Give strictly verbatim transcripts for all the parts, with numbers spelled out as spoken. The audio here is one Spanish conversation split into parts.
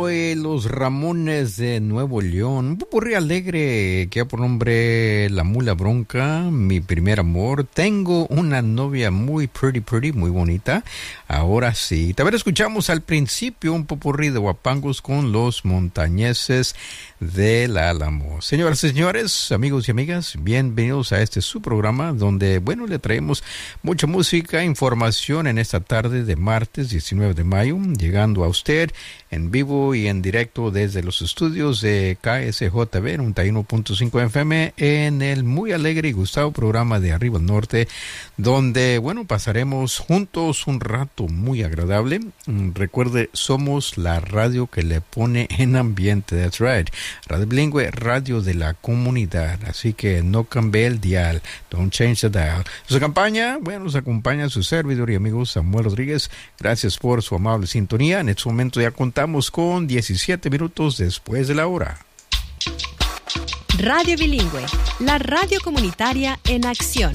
Hoy los Ramones de Nuevo León, un popurrí alegre que ha por nombre La Mula Bronca, Mi Primer Amor, Tengo una novia muy pretty pretty, muy bonita, ahora sí. También escuchamos al principio un popurrí de guapangos con Los Montañeses del Álamo. Señoras y señores, amigos y amigas, bienvenidos a este su programa donde, bueno, le traemos mucha música, información en esta tarde de martes diecinueve de mayo, llegando a usted en vivo y en directo desde los estudios de K S J B noventa y uno punto cinco F M en el muy alegre y gustado programa de Arriba al Norte, donde, bueno, pasaremos juntos un rato muy agradable. Recuerde, somos la radio que le pone en ambiente. That's right. Radio Bilingüe, radio de la comunidad. Así que no cambie el dial. Don't change the dial. Nos acompaña, bueno, nos acompaña su servidor y amigo Samuel Rodríguez. Gracias por su amable sintonía. En este momento ya contamos con diecisiete minutos después de la hora. Radio Bilingüe, la radio comunitaria en acción.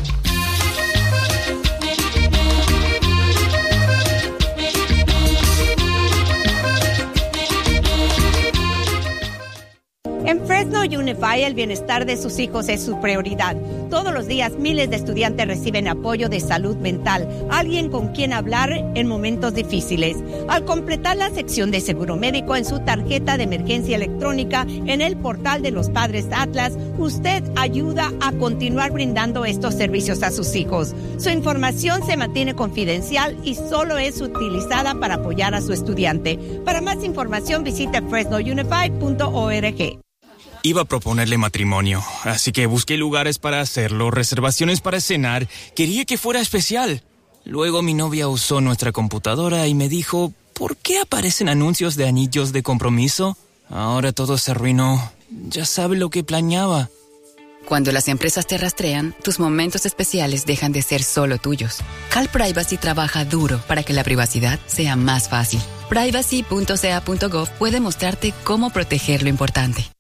En Fresno Unified, el bienestar de sus hijos es su prioridad. Todos los días, miles de estudiantes reciben apoyo de salud mental, alguien con quien hablar en momentos difíciles. Al completar la sección de seguro médico en su tarjeta de emergencia electrónica en el portal de los Padres Atlas, usted ayuda a continuar brindando estos servicios a sus hijos. Su información se mantiene confidencial y solo es utilizada para apoyar a su estudiante. Para más información, visite fresno unified punto org. Iba a proponerle matrimonio, así que busqué lugares para hacerlo, reservaciones para cenar. Quería que fuera especial. Luego mi novia usó nuestra computadora y me dijo, ¿por qué aparecen anuncios de anillos de compromiso? Ahora todo se arruinó. Ya sabe lo que planeaba. Cuando las empresas te rastrean, tus momentos especiales dejan de ser solo tuyos. Cal Privacy trabaja duro para que la privacidad sea más fácil. privacy punto c a punto gov puede mostrarte cómo proteger lo importante.